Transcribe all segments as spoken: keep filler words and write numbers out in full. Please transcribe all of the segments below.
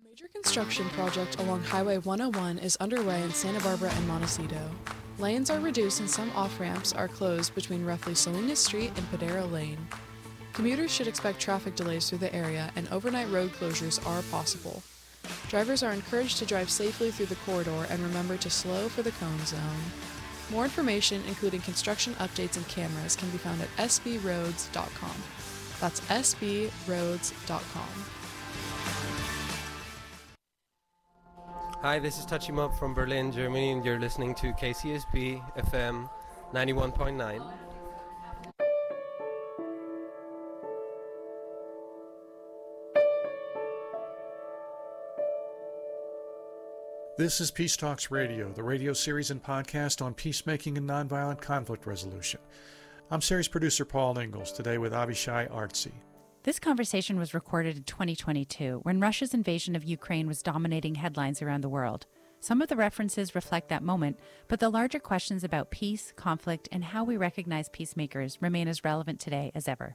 Major construction project along Highway one oh one is underway in Santa Barbara and Montecito. Lanes are reduced and some off-ramps are closed between roughly Salinas Street and Padero Lane. Commuters should expect traffic delays through the area and overnight road closures are possible. Drivers are encouraged to drive safely through the corridor and remember to slow for the cone zone. More information, including construction updates and cameras, can be found at s b roads dot com. That's s b roads dot com. Hi, this is Touchy Mob from Berlin, Germany, and you're listening to K C S B F M ninety-one point nine. This is Peace Talks Radio, the radio series and podcast on peacemaking and nonviolent conflict resolution. I'm series producer Paul Ingalls, today with Avishai Artsy. This conversation was recorded in twenty twenty-two, when Russia's invasion of Ukraine was dominating headlines around the world. Some of the references reflect that moment, but the larger questions about peace, conflict, and how we recognize peacemakers remain as relevant today as ever.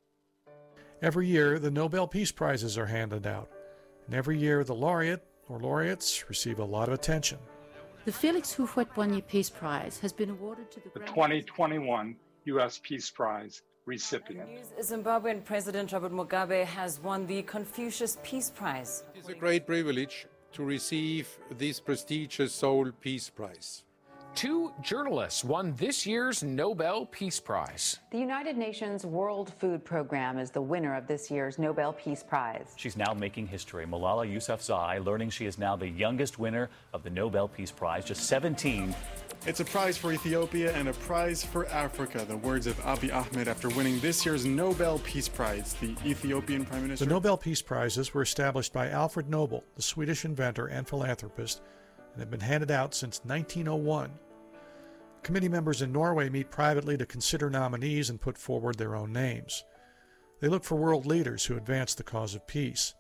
Every year, the Nobel Peace Prizes are handed out, and every year the laureate or laureates receive a lot of attention. The Félix Houphouët-Boigny Peace Prize has been awarded to the, the twenty twenty-one U S Peace Prize recipient. Zimbabwean President Robert Mugabe has won the Confucius Peace Prize. It is a great privilege to receive this prestigious Seoul Peace Prize. Two journalists won this year's Nobel Peace Prize. The United Nations World Food Program is the winner of this year's Nobel Peace Prize. She's now making history. Malala Yousafzai learning she is now the youngest winner of the Nobel Peace Prize, just seventeen. It's a prize for Ethiopia and a prize for Africa, the words of Abiy Ahmed after winning this year's Nobel Peace Prize. The Ethiopian Prime Minister... The Nobel Peace Prizes were established by Alfred Nobel, the Swedish inventor and philanthropist, and have been handed out since nineteen oh one. Committee members in Norway meet privately to consider nominees and put forward their own names. They look for world leaders who advance the cause of peace.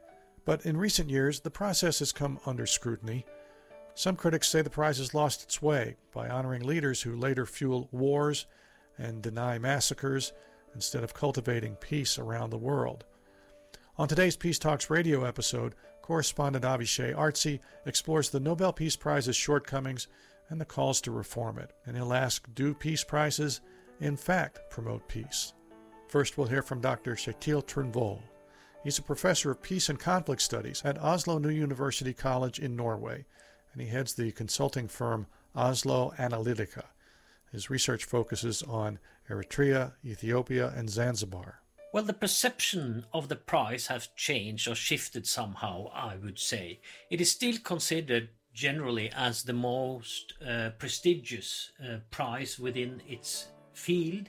But in recent years, the process has come under scrutiny. Some critics say the prize has lost its way by honoring leaders who later fuel wars and deny massacres instead of cultivating peace around the world. On today's Peace Talks radio episode, correspondent Avishai Artsy explores the Nobel Peace Prize's shortcomings and the calls to reform it. And he'll ask, do peace prizes in fact promote peace? First, we'll hear from Doctor Kjetil Trunvoll. He's a professor of peace and conflict studies at Oslo New University College in Norway, and he heads the consulting firm Oslo Analytica. His research focuses on Eritrea, Ethiopia, and Zanzibar. Well, the perception of the prize has changed or shifted somehow, I would say. It is still considered generally as the most uh, prestigious uh, prize within its field,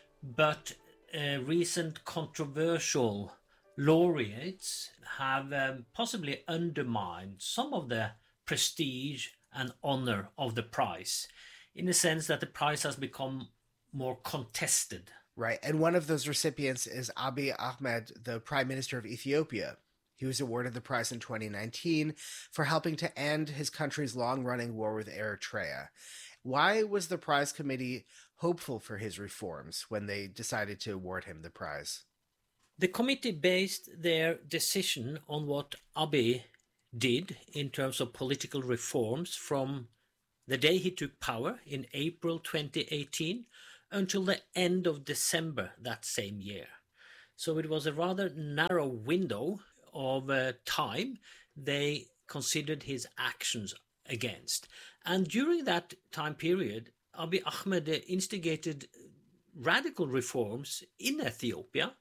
but uh, recent controversial laureates have um, possibly undermined some of the prestige and honor of the prize, in the sense that the prize has become more contested. Right, and one of those recipients is Abiy Ahmed, the Prime Minister of Ethiopia. He was awarded the prize in twenty nineteen for helping to end his country's long-running war with Eritrea. Why was the prize committee hopeful for his reforms when they decided to award him the prize? The committee based their decision on what Abiy did in terms of political reforms from the day he took power in April twenty eighteen until the end of December that same year. So it was a rather narrow window of uh, time they considered his actions against. And during that time period, Abiy Ahmed instigated radical reforms in Ethiopia.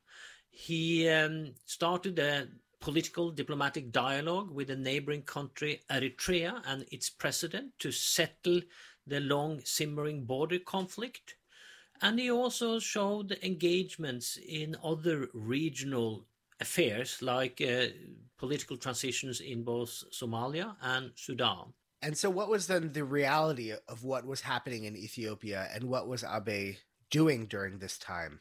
He um, started a political diplomatic dialogue with the neighboring country Eritrea and its president to settle the long simmering border conflict. And he also showed engagements in other regional affairs like uh, political transitions in both Somalia and Sudan. And so what was then the reality of what was happening in Ethiopia and what was Abiy doing during this time?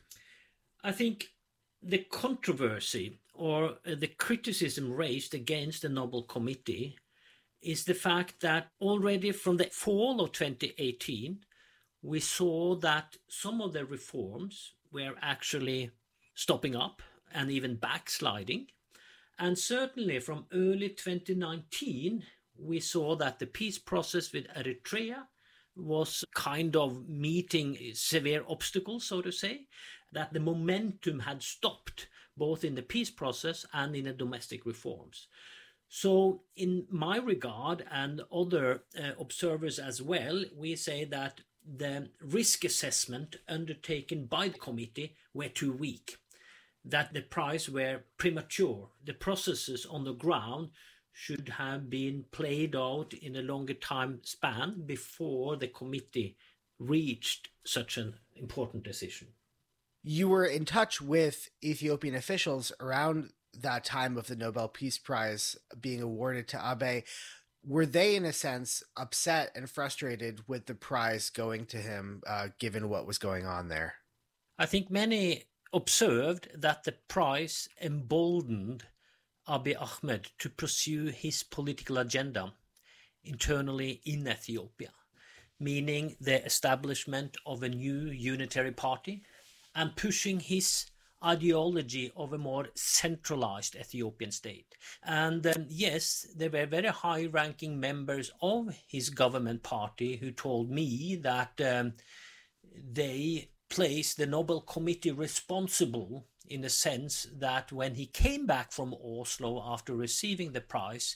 I think the controversy or the criticism raised against the Nobel Committee is the fact that already from the fall of twenty eighteen, we saw that some of the reforms were actually stopping up and even backsliding. And certainly from early twenty nineteen, we saw that the peace process with Eritrea was kind of meeting severe obstacles, so to say, that the momentum had stopped both in the peace process and in the domestic reforms. So in my regard and other uh, observers as well, we say that the risk assessment undertaken by the committee were too weak, that the prize were premature. The processes on the ground should have been played out in a longer time span before the committee reached such an important decision. You were in touch with Ethiopian officials around that time of the Nobel Peace Prize being awarded to Abe. Were they, in a sense, upset and frustrated with the prize going to him, uh, given what was going on there? I think many observed that the prize emboldened Abiy Ahmed to pursue his political agenda internally in Ethiopia, meaning the establishment of a new unitary party and pushing his ideology of a more centralized Ethiopian state. And um, yes, there were very high-ranking members of his government party who told me that um, they placed the Nobel Committee responsible in the sense that when he came back from Oslo after receiving the prize,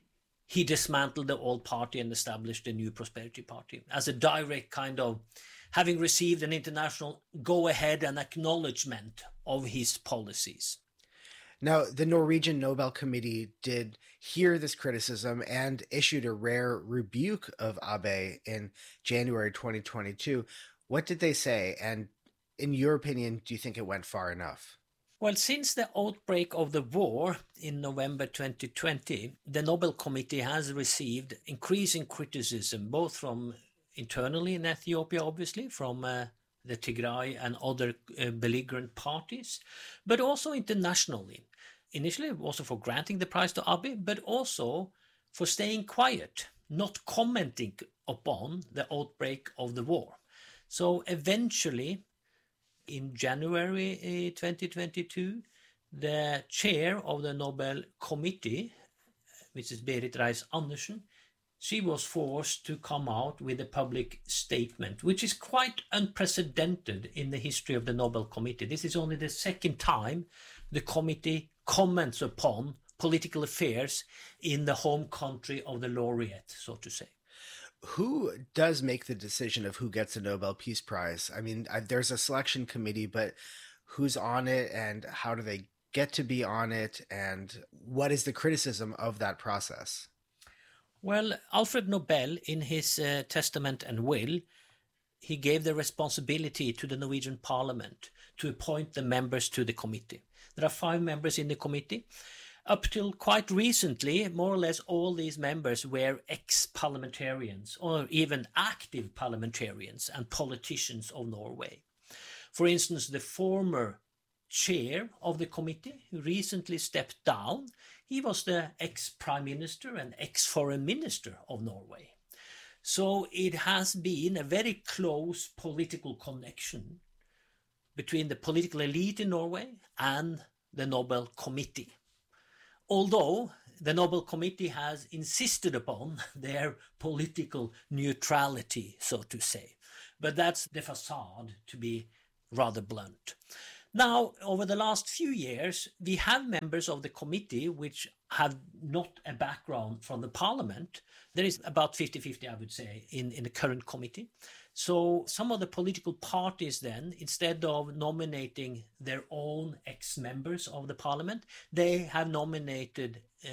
he dismantled the old party and established a new Prosperity Party as a direct kind of having received an international go-ahead and acknowledgement of his policies. Now, the Norwegian Nobel Committee did hear this criticism and issued a rare rebuke of Abe in January twenty twenty-two. What did they say? And in your opinion, do you think it went far enough? Well, since the outbreak of the war in November twenty twenty, the Nobel Committee has received increasing criticism, both from internally in Ethiopia, obviously, from uh, the Tigray and other uh, belligerent parties, but also internationally. Initially, also for granting the prize to Abiy, but also for staying quiet, not commenting upon the outbreak of the war. So eventually, in January uh, twenty twenty-two, the chair of the Nobel Committee, Missus Berit Reiss-Andersen, she was forced to come out with a public statement, which is quite unprecedented in the history of the Nobel Committee. This is only the second time the committee comments upon political affairs in the home country of the laureate, so to say. Who does make the decision of who gets a Nobel Peace Prize? I mean, I, there's a selection committee, but who's on it and how do they get to be on it? And what is the criticism of that process? Well, Alfred Nobel, in his uh, testament and will, he gave the responsibility to the Norwegian Parliament to appoint the members to the committee. There are five members in the committee. Up till quite recently, more or less all these members were ex-parliamentarians or even active parliamentarians and politicians of Norway. For instance, the former chair of the committee, who recently stepped down, he was the ex-prime minister and ex-foreign minister of Norway. So it has been a very close political connection between the political elite in Norway and the Nobel Committee. Although the Nobel Committee has insisted upon their political neutrality, so to say. But that's the facade, to be rather blunt. Now, over the last few years, we have members of the committee which have not a background from the parliament. There is about fifty-fifty, I would say, in, in the current committee. So some of the political parties then, instead of nominating their own ex-members of the parliament, they have nominated uh,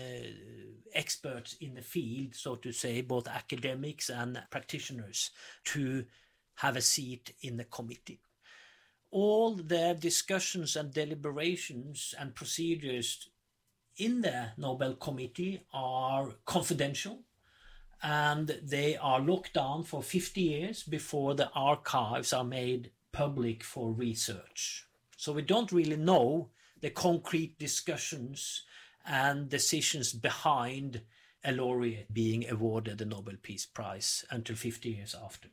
experts in the field, so to say, both academics and practitioners, to have a seat in the committee. All their discussions and deliberations and procedures in the Nobel Committee are confidential, and they are locked down for fifty years before the archives are made public for research. So we don't really know the concrete discussions and decisions behind a laureate being awarded the Nobel Peace Prize until fifty years after.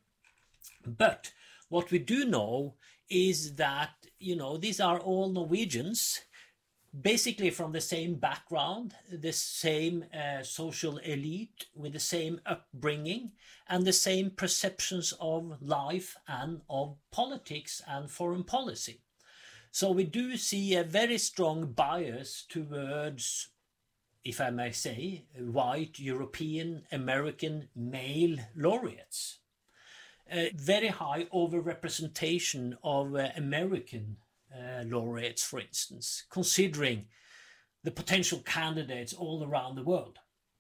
But what we do know is that, you know, these are all Norwegians basically from the same background, the same uh, social elite, with the same upbringing, and the same perceptions of life and of politics and foreign policy. So we do see a very strong bias towards, if I may say, white European American male laureates. A very high overrepresentation of uh, American uh, laureates, for instance, considering the potential candidates all around the world.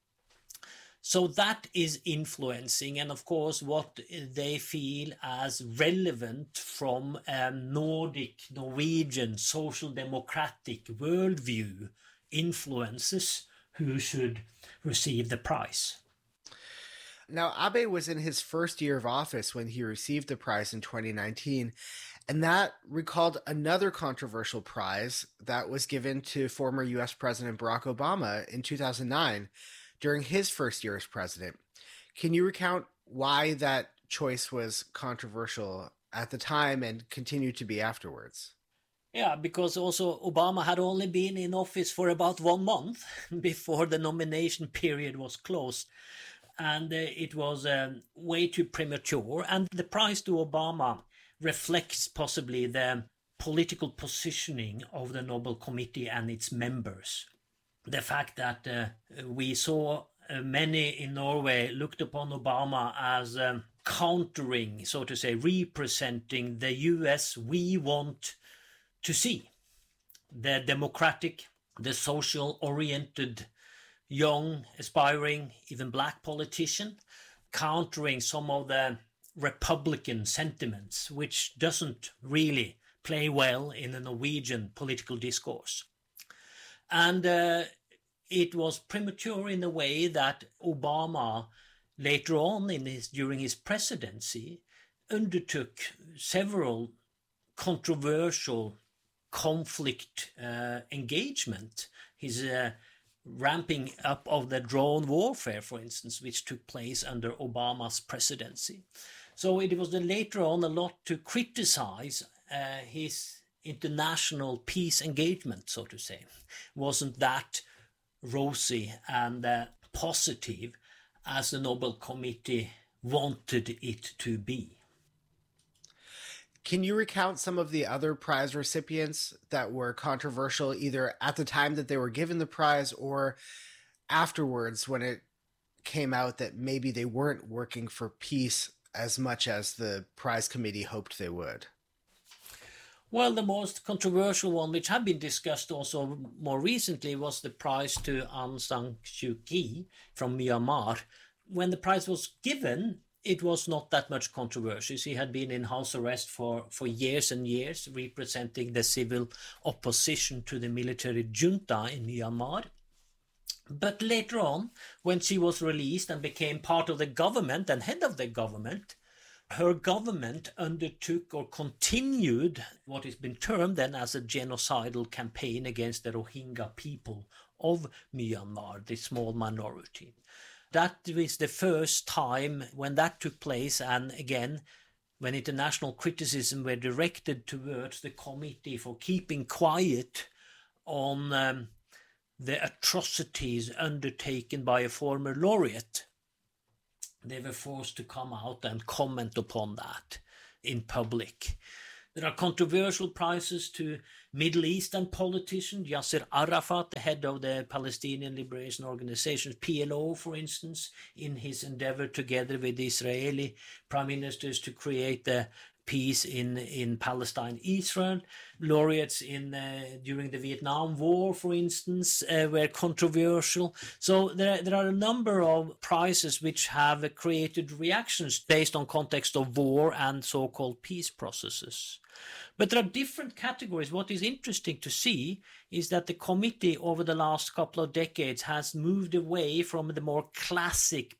So that is influencing, and of course what they feel as relevant from a Nordic, Norwegian, social democratic worldview influences who should receive the prize. Now, Abe was in his first year of office when he received the prize in twenty nineteen, and that recalled another controversial prize that was given to former U S President Barack Obama in two thousand nine during his first year as president. Can you recount why that choice was controversial at the time and continued to be afterwards? Yeah, because also Obama had only been in office for about one month before the nomination period was closed. And uh, it was um, way too premature. And the prize to Obama reflects possibly the political positioning of the Nobel Committee and its members. The fact that uh, we saw uh, many in Norway looked upon Obama as um, countering, so to say, representing the U S we want to see. The democratic, the social-oriented, young, aspiring, even black politician, countering some of the Republican sentiments, which doesn't really play well in the Norwegian political discourse. And uh, it was premature in the way that Obama, later on in his, during his presidency, undertook several controversial conflict uh, engagement. His uh, ramping up of the drone warfare, for instance, which took place under Obama's presidency. So it was then later on a lot to criticize uh, his international peace engagement, so to say. Wasn't that rosy and uh, positive as the Nobel Committee wanted it to be. Can you recount some of the other prize recipients that were controversial either at the time that they were given the prize or afterwards when it came out that maybe they weren't working for peace as much as the prize committee hoped they would? Well, the most controversial one, which had been discussed also more recently, was the prize to Aung San Suu Kyi from Myanmar. When the prize was given, it was not that much controversy. She had been in house arrest for, for years and years, representing the civil opposition to the military junta in Myanmar. But later on, when she was released and became part of the government and head of the government, her government undertook or continued what has been termed then as a genocidal campaign against the Rohingya people of Myanmar, the small minority. That was the first time when that took place, and again, when international criticism were directed towards the committee for keeping quiet on um, the atrocities undertaken by a former laureate. They were forced to come out and comment upon that in public. There are controversial prizes to Middle Eastern politician Yasser Arafat, the head of the Palestinian Liberation Organization, P L O, for instance, in his endeavor together with the Israeli prime ministers to create the peace in, in Palestine, Israel. Laureates in uh, during the Vietnam War, for instance, uh, were controversial. So there, there are a number of prizes which have created reactions based on context of war and so-called peace processes. But there are different categories. What is interesting to see is that the committee over the last couple of decades has moved away from the more classic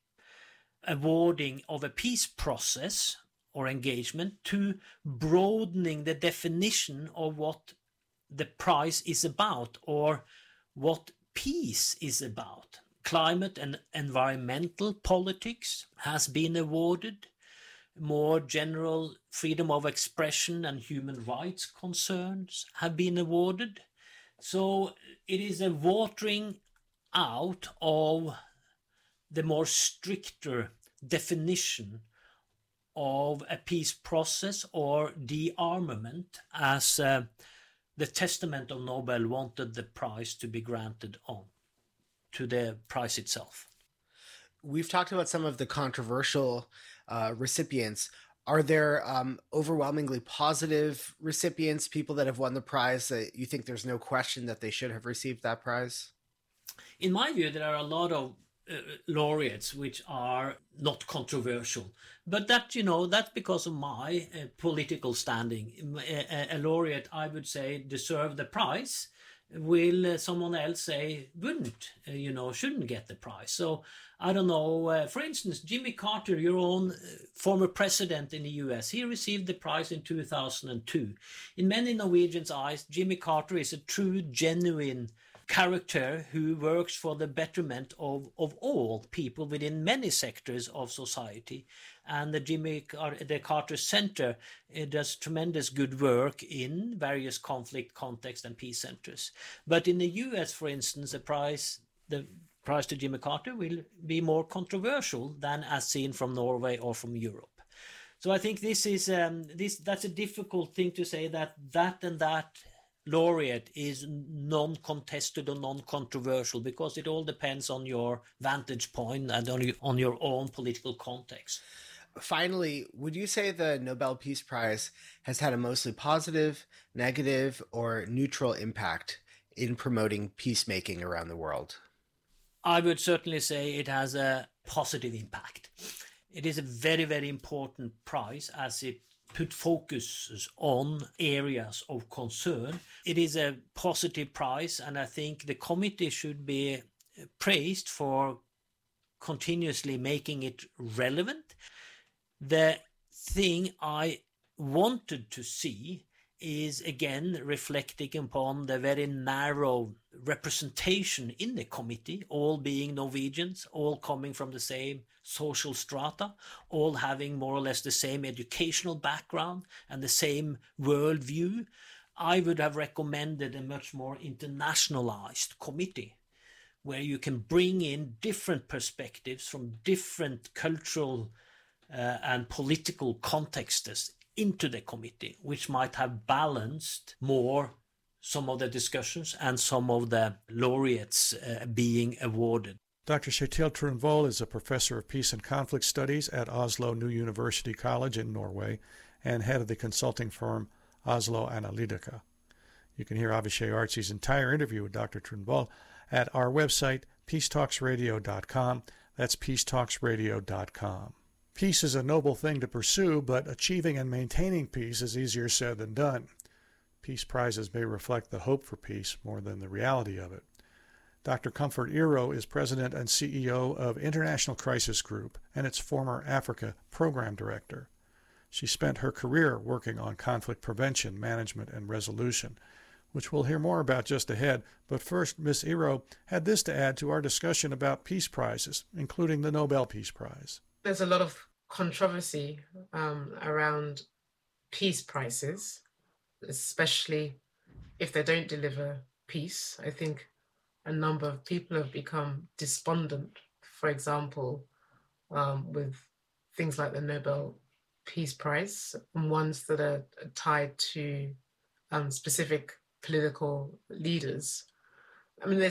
awarding of a peace process or engagement to broadening the definition of what the prize is about or what peace is about. Climate and environmental politics has been awarded. More general freedom of expression and human rights concerns have been awarded. So it is a watering out of the more stricter definition of a peace process or de-armament, as uh, the Testament of Nobel wanted the prize to be granted on, to the prize itself. We've talked about some of the controversial uh, recipients. Are there um, overwhelmingly positive recipients, people that have won the prize that you think there's no question that they should have received that prize? In my view, there are a lot of uh, laureates which are not controversial. But that, you know, that's because of my uh, political standing. A, a laureate, I would say, deserve the prize. Will uh, someone else say wouldn't, uh, you know, shouldn't get the prize? So I don't know. Uh, for instance, Jimmy Carter, your own uh, former president in the U S, he received the prize in two thousand two. In many Norwegians' eyes, Jimmy Carter is a true, genuine character who works for the betterment of, of all people within many sectors of society. And the Jimmy the Carter Center it does tremendous good work in various conflict contexts and peace centers. But in the U S, for instance, the prize the prize to Jimmy Carter will be more controversial than as seen from Norway or from Europe. So I think this is um, this that's a difficult thing to say, that that and that laureate is non-contested or non-controversial, because it all depends on your vantage point and on your, on your own political context. Finally, would you say the Nobel Peace Prize has had a mostly positive, negative, or neutral impact in promoting peacemaking around the world? I would certainly say it has a positive impact. It is a very, very important prize as it put focus on areas of concern. It is a positive prize, and I think the committee should be praised for continuously making it relevant. The thing I wanted to see is again reflecting upon the very narrow representation in the committee, all being Norwegians, all coming from the same social strata, all having more or less the same educational background and the same worldview. I would have recommended a much more internationalized committee where you can bring in different perspectives from different cultural uh, and political contexts into the committee, which might have balanced more some of the discussions and some of the laureates uh, being awarded. Doctor Kjetil Trunvoll is a professor of peace and conflict studies at Oslo New University College in Norway and head of the consulting firm Oslo Analytica. You can hear Avishai Artsi's entire interview with Doctor Trunvoll at our website, peace talks radio dot com. That's peace talks radio dot com. Peace is a noble thing to pursue, but achieving and maintaining peace is easier said than done. Peace prizes may reflect the hope for peace more than the reality of it. Doctor Comfort Iro is president and C E O of International Crisis Group and its former Africa program director. She spent her career working on conflict prevention, management, and resolution, which we'll hear more about just ahead. But first, Miz Iro had this to add to our discussion about peace prizes, including the Nobel Peace Prize. There's a lot of controversy um, around peace prizes, especially if they don't deliver peace. I think a number of people have become despondent, for example, um, with things like the Nobel Peace Prize, and ones that are tied to um, specific political leaders. I mean, there's